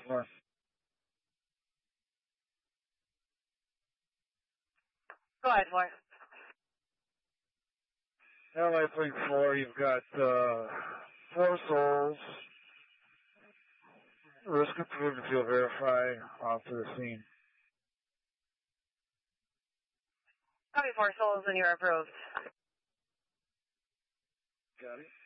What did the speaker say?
4. Go ahead, Mark. LA Fleet 4, you've got 4 souls. Risk approved if you'll verify off to the scene. Copy 4 souls and you're approved. Got it.